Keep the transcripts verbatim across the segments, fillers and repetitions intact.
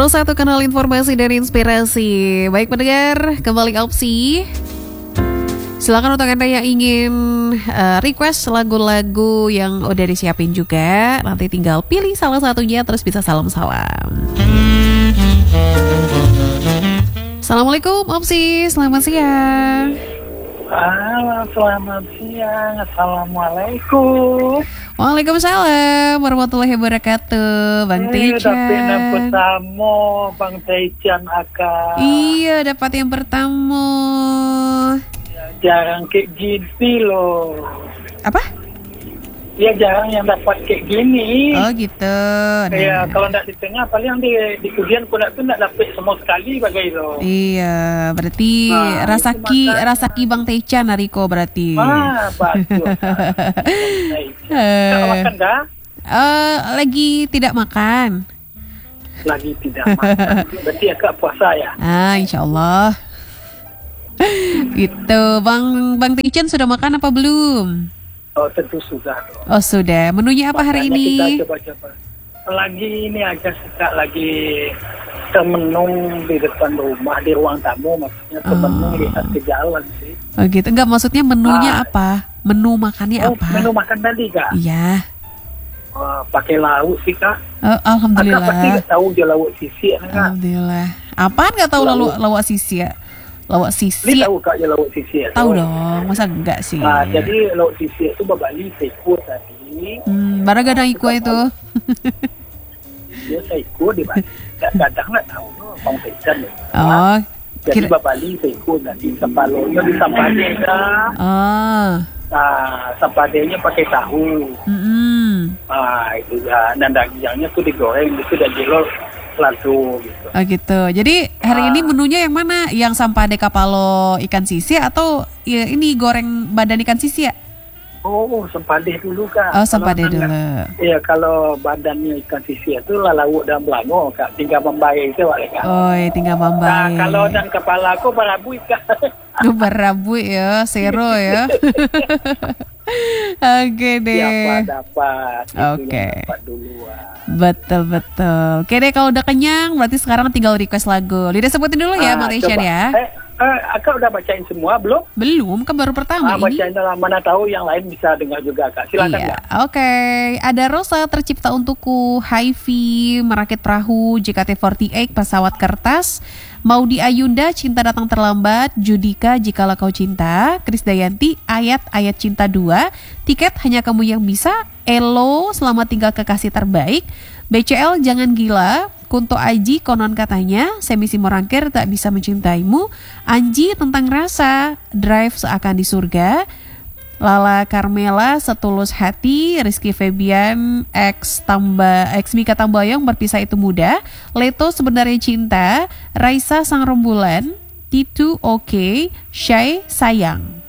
Terus satu kanal informasi dan inspirasi. Baik pendengar, kembali opsi. Silakan untuk Anda yang ingin uh, request lagu-lagu yang udah disiapin juga. Nanti tinggal pilih salah satunya terus bisa salam-salam. Assalamualaikum Opsi, selamat siang. Halo, selamat siang. Assalamualaikum. Waalaikumsalam warahmatullahi wabarakatuh. Bang Eh, Tejan. dapat yang pertama, Bang Tejan Aka. Iya, dapat yang pertama. Jarang kayak gini loh. Apa? Ya jarang yang dapat kayak gini. Oh gitu. Nah. Ya kalau tidak di tengah, paling di di kemudian pun tu tidak dapat sama sekali bagai itu. Iya, berarti Nah, rasaki itu makan. rasaki Bang Tejan Nariko berarti. Ah, bagus. Tak makan dah? Eh, lagi tidak makan. Lagi tidak makan. Berarti agak puasa ya? Ah, insya Allah. Gitu, Bang Bang Tejan sudah makan apa belum? Oh, tentu sudah. Oh sudah. Menunya apa hari Makanya ini? Kita coba-coba. Lagi ini aja suka lagi temenung di depan rumah, di ruang tamu, maksudnya temenung Oh. lihat ke jalan sih. Oh gitu. Enggak, maksudnya menunya Ah. apa? Menu makannya Oh, apa? menu makan tadi kak? Iya. Oh, pakai lauk sih kak. Oh, Kakak pasti alhamdulillah. nggak tahu dia lauk sisi kan? Alhamdulillah. Apaan nggak tahu lalu lawak sisi ya? Lawak Ini sisi. tahu kak dia lauk sisi ya? Tahu dong. Masa enggak sih? Nah, jadi lauk sisi itu babali seko tadi. Hmm, barang gadang iku itu. Dia seko di Bali. Kadang nggak tahu loh, Bang Tejan. Oh. Jadi Kira- babali seko tadi sepalonya di sampade kak. Oh. Nah, sampadenya pakai tahu. Mm-mm. Ah, itu ya. Dan dagingnya tuh digoreng, itu udah jelo lado gitu. Oh gitu. Jadi hari Ah. ini menunya yang mana? Yang sampade kapalo ikan sisi atau ya, ini goreng badan ikan sisi ya? Oh, sempade dulu kak. Oh, sempade Kalau dulu. anak- Iya, kalau badannya ikan sisi itu lauk dan belango kak. Tinggal membayar itu wak kak. Oh, ya, tinggal Nah, mambai. kalau dan kepala aku barabu kak. Oh, berabu ya, zero ya. Oke deh. Siapa dapat? Itu Oke. yang dapat duluan. Betul betul. Oke deh, kalau udah kenyang berarti sekarang tinggal request lagu. Lidah sebutin dulu ya, Ah, Bang Tejan coba. ya. Eh, eh, Akak udah bacain semua belum? Belum, kan baru pertama Ah, ini. bacain dalam mana tahu yang lain bisa dengar juga kak. Silakan Iya, kak. oke. Ada Rosa tercipta untukku, Hi-Fi, merakit perahu, J K T empat delapan, pesawat kertas, Maudi Ayunda, cinta datang terlambat, Judika, jikalau kau cinta, Krisdayanti, ayat-ayat cinta dua, tiket hanya kamu yang bisa, Elo, selamat tinggal kekasih terbaik, B C L jangan gila, Kunto Aji konon katanya, Semi Simorangkir tak bisa mencintaimu, Anji tentang rasa, Drive seakan di surga, Lala Carmela setulus hati, Rizky Febian X tambah X Mika Tambayong berpisah itu mudah, Leto sebenarnya cinta, Raisa sang rembulan, Titu oke, Shay sayang.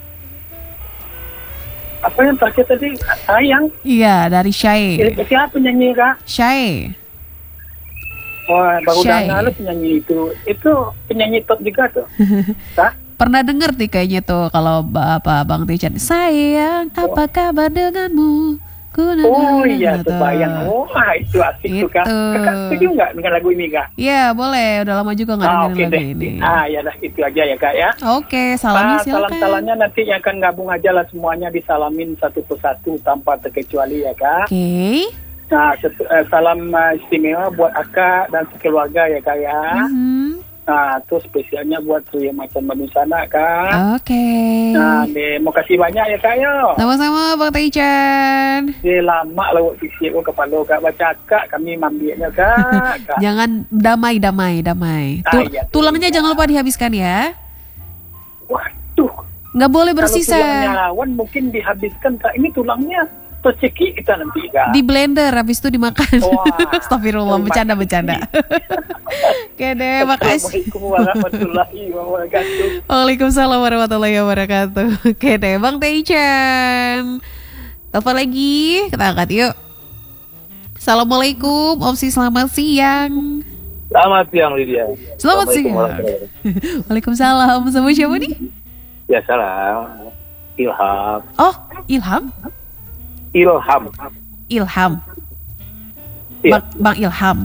Apa yang terakhir tadi? Sayang. Iya dari Shay. Eh, Siapa penyanyi kak? Shay. Wah, baru Shay. dengar lu penyanyi itu. Itu penyanyi top juga tuh. Kak? Pernah denger nih kayaknya tuh kalau Bapak Bang Tejan. Sayang, apa kabar denganmu? Ku Oh nana- iya, gitu. terbayang. Oh, itu asik tuh kak. Itu. Kakak setuju nggak dengan lagu ini kak? Iya boleh, udah lama juga nggak Ah, dengerin oke lagu deh. ini. Ah, ya dah itu aja ya kak ya. Oke, salamnya Ah, silakan. salam-salamnya nanti yang akan gabung aja lah semuanya disalamin satu persatu tanpa terkecuali ya kak. Oke. Nah, set- eh, salam eh, istimewa buat akak dan sekeluarga ya kak ya. Mhm. Nah, terus spesialnya buat Surya Macan Bandung sana kak. Oke. Nah, deh, mau kasih banyak ya kak ya. Sama-sama Bang Tejan. Dia lama lah buat fisik oh, kepala kak baca kak kami mambinya kak. kak. Jangan damai, damai, damai. Ah, Tu- iya, tulangnya iya. jangan lupa dihabiskan ya. Waduh, Nggak boleh kalau bersisa. tulangnya rawan mungkin dihabiskan kak. Ini tulangnya tercekik kita nanti kak. Di blender, habis itu dimakan. Wah. Astagfirullah, bercanda-bercanda. Oke deh, makasih. Assalamualaikum warahmatullahi wabarakatuh. Waalaikumsalam warahmatullahi wabarakatuh. Oke deh, Bang Tejan. Telepon lagi, kita angkat yuk. Assalamualaikum, Opsi selamat siang. Selamat siang Lydia. Selamat siang. Waalaikumsalam. Sama siapa nih? Ya salam. Ilham. Oh, Ilham? Ilham. Ilham. Iya. Bang, Bang Ilham.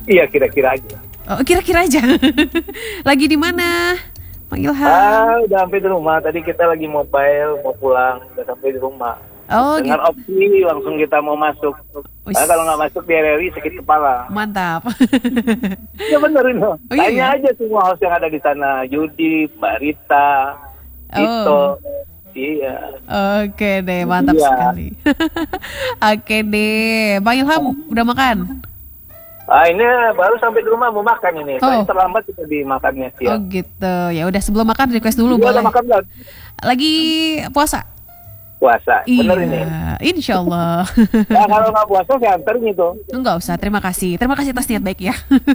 Iya, kira-kira aja. Oh, kira-kira aja. Lagi di mana, Bang Ilham? Ah, udah sampai di rumah. Tadi kita lagi mobile, mau pulang, udah sampai di rumah. Oh, Dengar gitu. opsi, langsung kita mau masuk. Wis. Karena kalau nggak masuk di R R I sakit kepala. Mantap. Ya bener ini. Oh, iya, Tanya iya? aja semua host yang ada di sana. Yudi, Mbak Rita, Tito. Oh. Iya. Oke deh, mantap Iya. sekali. Oke deh, Bang Ilham udah makan? Ah, ini baru sampai di rumah mau makan ini. Saya Oh. terlambat kita dimakannya Oh siang. gitu. Ya udah sebelum makan request dulu Iya, boleh. udah makan belum? Lagi puasa? Puasa. Bener ini. Iya, insya Allah. Nah, kalau nggak puasa saya anterin itu. Enggak usah, terima kasih. Terima kasih atas niat baik ya.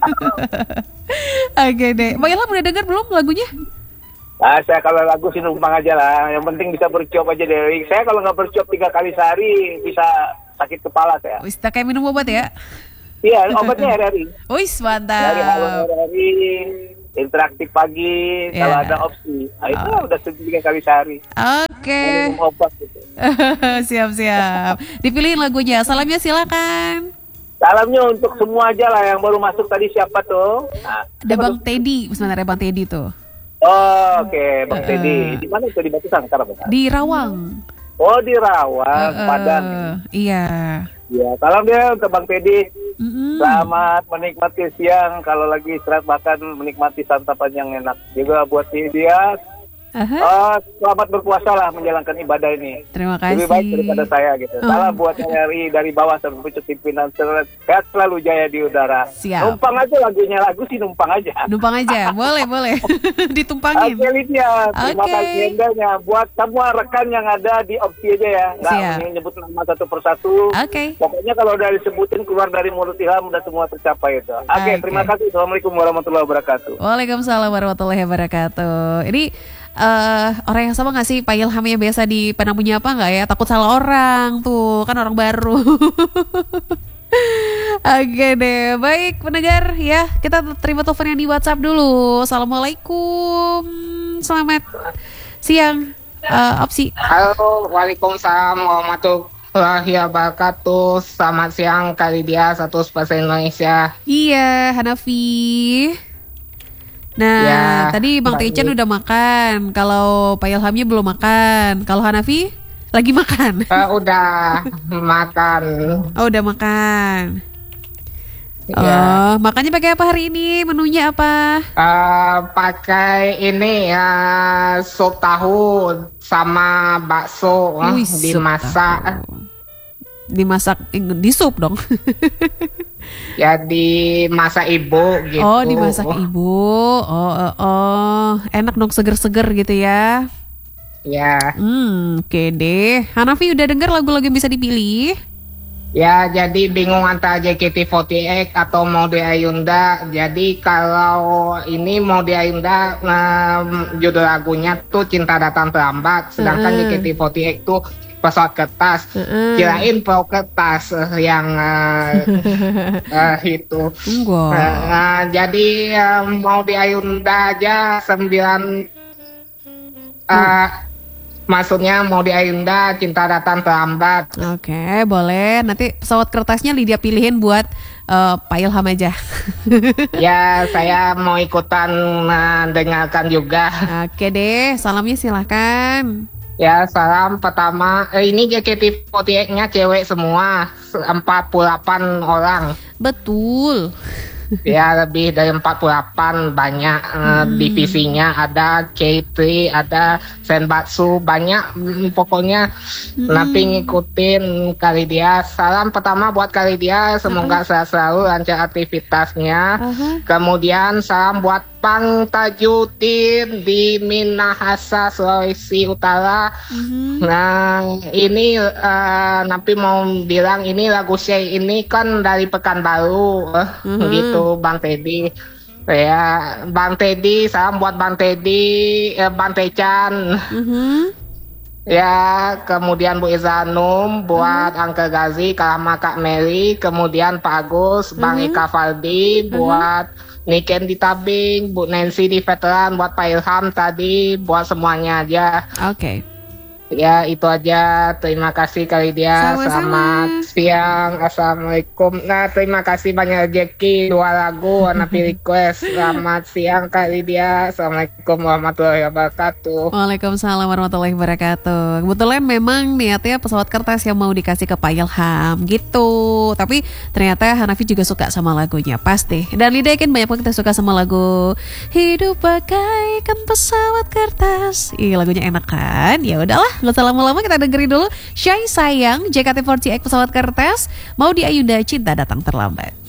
Oke deh. Bang Ilham udah dengar belum lagunya? Nah, saya kalau lagu sih numpang aja lah. Yang penting bisa bercuap aja dari. Saya kalau nggak bercuap tiga kali sehari bisa sakit kepala saya. Wis, tak kayak minum obat ya? Iya, obatnya R R I. Wis, Dari Halo mantap. R R I, interaktif pagi, Iya. kalau ada opsi. Nah, itu Oh. udah tiga kali sehari. Oke. Minum obat gitu. Siap-siap. Dipilihin lagunya. Salamnya silakan. Salamnya untuk semua aja lah yang baru masuk tadi siapa tuh? Nah, Ada siapa Bang tuh? Teddy, sebenarnya Bang Teddy tuh. Oh, oke, Bang Eh, Teddy. eh. Di mana itu di Batu Sangkar, Bang? Di Rawang. Oh, di Rawang, Eh, eh, Padang. Iya. Ya, salam dia untuk Bang Teddy. Mm-mm. Selamat menikmati siang. Kalau lagi istirahat makan, menikmati santapan yang enak. Juga buat dia. Aha. Oh, selamat berpuasa lah menjalankan ibadah ini. Terima kasih. Lebih baik daripada saya gitu. Oh. Salam buat R R I dari bawah sampai pucuk pimpinan. Sehat selalu jaya di udara. Siap. Numpang aja lagunya, lagu sih numpang aja. Numpang aja, boleh boleh. Ditumpangin. Oke Lydia, terima Oke. kasih endanya. Buat semua rekan yang ada di opsi aja ya. Siap. Nggak nyebut nama satu persatu. Oke. Pokoknya kalau udah disebutin keluar dari mulut Ilham udah semua tercapai itu. Oke, Oke. terima kasih. Assalamualaikum warahmatullahi wabarakatuh. Waalaikumsalam warahmatullahi wabarakatuh. Ini eh orang yang sama nggak sih Pak Ilham yang biasa di Padang punya apa nggak ya? Takut salah orang tuh, kan orang baru. Oke deh, baik pendengar ya. Kita terima telepon yang di WhatsApp dulu. Assalamualaikum, selamat siang. Eh, opsi. Halo, Waalaikumsalam warahmatullahi wabarakatuh. Selamat siang, Kalidia satu persen Indonesia. Iya, Hanafi. Nah, Ya, tadi Bang baik. Teichan udah makan. Kalau Pak Ilhamnya belum makan. Kalau Hanafi lagi makan. Eh, udah makan. Oh, udah makan. Ya. Oh, makannya pakai apa hari ini? Menunya apa? Eh, pakai ini ya sup tahu sama bakso eh, Wih, sup dimasak. tahu. Dimasak eh, di sup dong. Ya dimasak ibu gitu. Oh, dimasak ibu. Oh, oh, oh. Enak dong, seger-seger gitu ya. Ya. Hmm, oke deh. Hanafi udah denger lagu-lagu yang bisa dipilih? Ya, jadi bingung antara J K T empat delapan atau Maudy Ayunda. Jadi kalau ini Maudy Ayunda, em, judul lagunya tuh Cinta Datang Terlambat. Sedangkan Mm-mm. J K T empat delapan tuh Pesawat Kertas. Heeh. Kirain perahu kertas eh, yang eh, eh, itu. Enggak. Eh, eh, jadi eh, Maudy Ayunda aja sembilan. eh, Maksudnya Maudy Ayunda Cinta Datang Terlambat. Oke, boleh. Nanti pesawat kertasnya Lydia pilihin buat eh, Pak Ilham aja. Ya, saya mau ikutan eh, dengarkan juga. Oke deh, salamnya silahkan. Ya, salam pertama. Eh, ini J K T empat delapan-nya cewek semua, empat puluh delapan orang. Betul. Ya, lebih dari empat puluh delapan banyak eh, divisinya. Ada K tiga, ada Senbatsu, banyak. Mm, pokoknya nanti ngikutin Kalidia. Salam pertama buat Kalidia, semoga sehat selalu lancar aktivitasnya. Aha. Kemudian salam buat Pang Tajuddin di Minahasa, Sulawesi Utara. Mhm. Nah, ini eh, Napi mau bilang ini lagu Shay ini kan dari Pekanbaru, eh, Mhm. gitu Bang Teddy. Ya, Bang Teddy, salam buat Bang Teddy, eh, Bang Teichan. Mhm. Ya, kemudian Bu Izanum, buat Angkel Gazi, Kalama Kak Mary, kemudian Pak Agus, Bang Ika Faldi, buat Niken di Tabing, Bu Nancy di Veteran, buat Pak Ilham tadi, buat semuanya aja. Oke. Ya itu aja, terima kasih kali dia. Sama-sama. Selamat siang, assalamualaikum. Nah terima kasih banyak Jeki, dua lagu Anapi request. Selamat siang kali dia, assalamualaikum warahmatullahi wabarakatuh. Waalaikumsalam warahmatullahi wabarakatuh. Kebetulan memang niatnya pesawat kertas yang mau dikasih ke Pak Ilham gitu. Tapi ternyata Hanafi juga suka sama lagunya pasti. Dan Lida yakin banyak banget yang suka sama lagu Hidup Bagaikan Pesawat Kertas. Ih lagunya enak kan? Ya udahlah, nggak usah lama-lama, kita dengerin dulu Shy Sayang J K T empat delapan Pesawat Kertas, Maudy Ayunda Cinta Datang Terlambat.